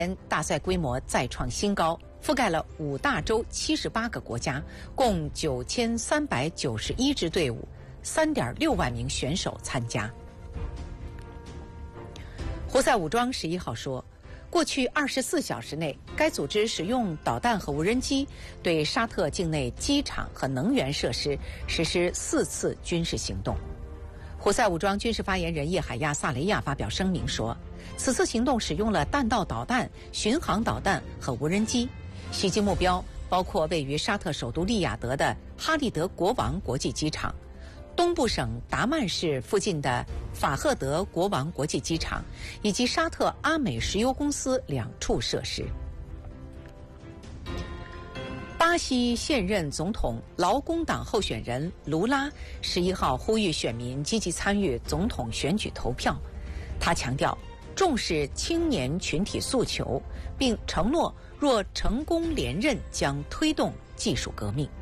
大赛规模再创新高，覆盖了5大洲78个国家，共9391支队伍，3.6万名选手参加。胡塞武装11号说，过去24小时内，该组织使用导弹和无人机对沙特境内机场和能源设施实施4次军事行动。胡塞武装军事发言人叶海亚·萨雷亚发表声明说，此次行动使用了弹道导弹、巡航导弹和无人机，袭击目标包括位于沙特首都利雅得的哈利德国王国际机场、东部省达曼市附近的法赫德国王国际机场，以及沙特阿美石油公司2处设施。巴西现任总统劳工党候选人卢拉11号呼吁选民积极参与总统选举投票。他强调重视青年群体诉求，并承诺若成功连任将推动技术革命。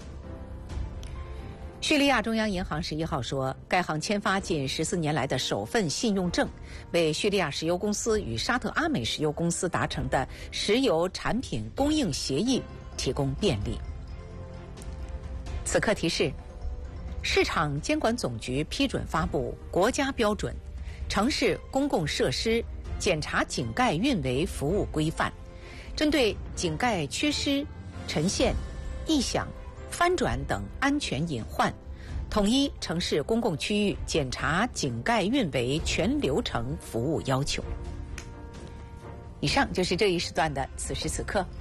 叙利亚中央银行11号说，该行签发近14年来的首份信用证，为叙利亚石油公司与沙特阿美石油公司达成的石油产品供应协议提供便利。此刻提示：市场监管总局批准发布国家标准城市公共设施检查井盖运维服务规范，针对井盖缺失、沉陷、异响、翻转等安全隐患，统一城市公共区域检查井盖运维全流程服务要求。以上就是这一时段的此时此刻。